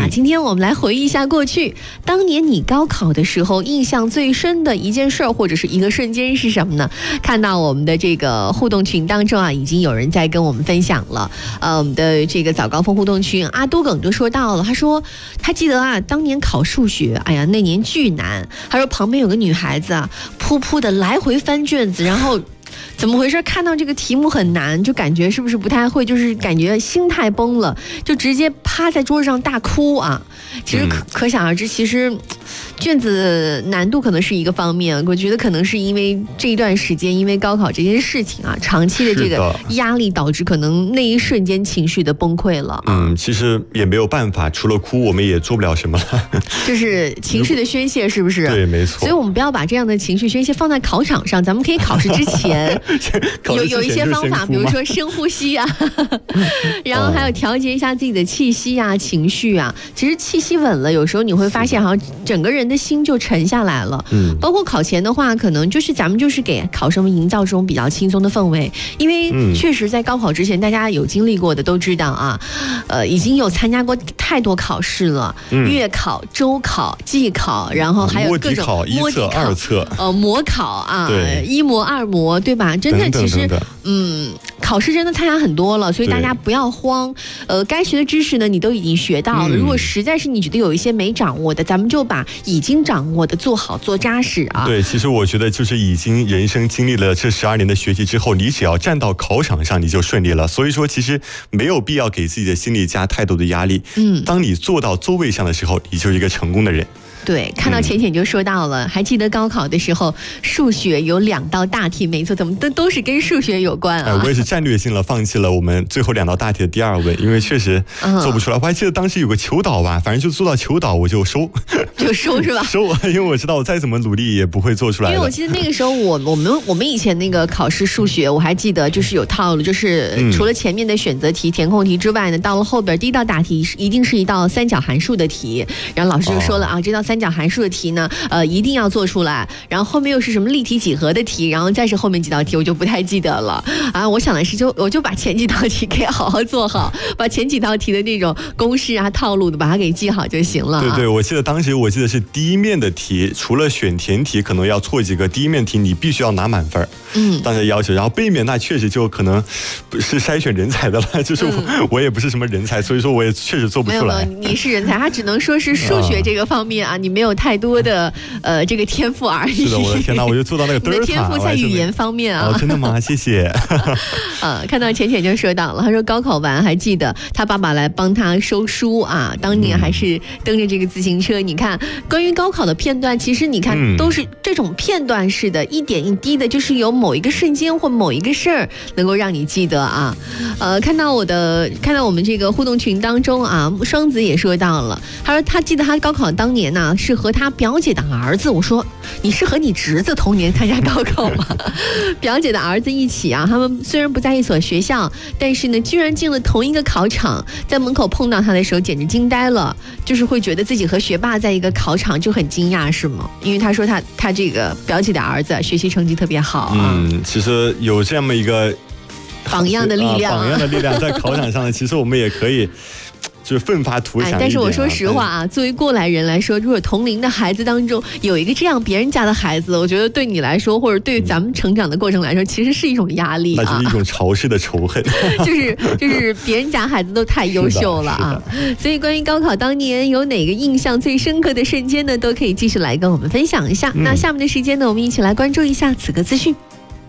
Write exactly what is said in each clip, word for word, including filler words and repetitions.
嗯、今天我们来回忆一下过去，当年你高考的时候印象最深的一件事或者是一个瞬间是什么呢？看到我们的这个互动群当中啊，已经有人在跟我们分享了。呃，我们的这个早高峰互动群，阿都梗就说到了，他说他记得啊，当年考数学，哎呀，那年巨难。他说旁边有个女孩子啊，噗噗的来回翻卷子，然后。怎么回事？看到这个题目很难，就感觉是不是不太会，就是感觉心态崩了，就直接趴在桌子上大哭啊！其实可可想而知，其实卷子难度可能是一个方面，我觉得可能是因为这一段时间，因为高考这件事情啊，长期的这个压力导致可能那一瞬间情绪的崩溃了。 嗯，其实也没有办法，除了哭，我们也做不了什么了。 就是情绪的宣泄，是不是？ 对，没错。 所以我们不要把这样的情绪宣泄放在考场上，咱们可以考试之前。有有一些方法，比如说深呼吸啊，然后还有调节一下自己的气息啊、情绪啊。其实气息稳了，有时候你会发现，好像整个人的心就沉下来了。嗯，包括考前的话，可能就是咱们就是给考生们营造这种比较轻松的氛围，因为确实在高考之前，大家有经历过的都知道啊，呃，已经有参加过太多考试了，嗯、月考、周考、季考，然后还有各种摸底考、一测、二测， 呃，模考啊，一模、二模，对吧？真的，其实，嗯，考试真的参加很多了，所以大家不要慌。呃，该学的知识呢，你都已经学到了。嗯、如果实在是你觉得有一些没掌握的，咱们就把已经掌握的做好、做扎实啊。 对，其实我觉得就是已经人生经历了这十二年的学习之后，你只要站到考场上，你就顺利了。所以说，其实没有必要给自己的心里加太多的压力。嗯，当你坐到座位上的时候，你就是一个成功的人。 对，看到浅浅就说到了、嗯，还记得高考的时候，数学有两道大题，没错，怎么都都是跟数学有关啊、 呃？我也是战略性了放弃了我们最后两道大题的第二问，因为确实做不出来。嗯、我还记得当时有个求导吧，反正就做到求导我就收， 就收是吧？ 收，因为我知道我再怎么努力也不会做出来的。 因为我记得那个时候我我们我们以前那个考试数学，我还记得就是有套路，就是除了前面的选择题、填空题之外呢，到了后边第一道大题一定是一道三角函数的题，然后老师就说了啊，哦、这道三角函数的题呢，呃，一定要做出来。然后后面又是什么立体几何的题，然后再是后面几道题，我就不太记得了啊。我想的是就，就我就把前几道题给好好做好，把前几道题的那种公式啊、套路的，把它给记好就行了、啊。 对对，我记得当时我记得是第一面的题，除了选填题可能要错几个，第一面题你必须要拿满分。嗯，当时要求，然后背面那确实就可能是筛选人才的了，就是我、嗯、我也不是什么人才，所以说我也确实做不出来。 没有，你是人才，他只能说是数学这个方面啊，你没有太多的呃这个天赋而已。 是的，我的天哪，我就做到那个德尔塔。 你的天赋在语言方面啊。 哦，真的吗？谢谢。 呃，看到浅浅就说到了，他说高考完还记得他爸爸来帮他收书啊，当年还是蹬着这个自行车。嗯、你看，关于高考的片段，其实你看、嗯、都是这种片段式的，一点一滴的，就是有某一个瞬间或某一个事儿能够让你记得啊。呃，看到我的，看到我们这个互动群当中啊，双子也说到了，他说他记得他高考当年呢、啊、是和他表姐的儿子，我说你是和你侄子同年参加高考吗？表姐的儿子一起啊，他们虽然不在一所学校，但是呢，居然进了同一个考场，在门口碰到他的时候，简直惊呆了，就是会觉得自己和学霸在一个考场，就很惊讶，是吗？因为他说他他这个表姐的儿子学习成绩特别好啊。 嗯，其实有这么一个榜样的力量、啊， 榜样的力量在考场上呢，其实我们也可以。就是奋发图强、啊哎。 但是我说实话啊，作为过来人来说，如果同龄的孩子当中有一个这样别人家的孩子，我觉得对你来说，或者对咱们成长的过程来说，嗯、其实是一种压力、啊， 那就是一种潮湿的仇恨。 就是就是别人家孩子都太优秀了啊！所以关于高考当年有哪个印象最深刻的瞬间呢？都可以继续来跟我们分享一下。嗯、那下面的时间呢，我们一起来关注一下此刻资讯。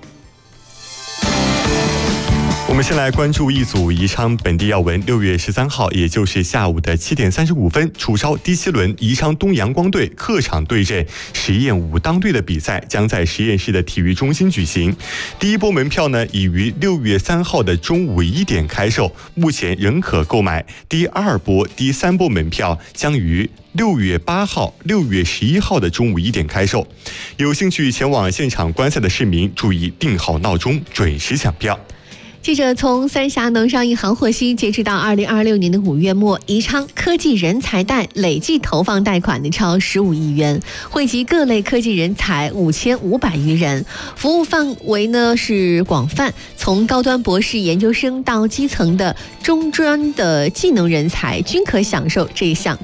我们先来关注一组宜昌本地要闻。六月十三号，也就是下午的七点三十五分，楚超第七轮宜昌东阳光队客场对阵实验武当队的比赛将在实验室的体育中心举行。第一波门票呢，已于六月三号的中午一点开售，目前仍可购买。第二波、第三波门票将于六月八号、六月十一号的中午一点开售。有兴趣前往现场观赛的市民，注意定好闹钟，准时抢票。 记者从三峡农商银行获悉，截止到二零二六年的五月末，宜昌科技人才贷累计投放贷款的超十五亿元，惠及各类科技人才五千五百余人，服务范围呢是广泛，从高端博士研究生到基层的中专的技能人才均可享受这项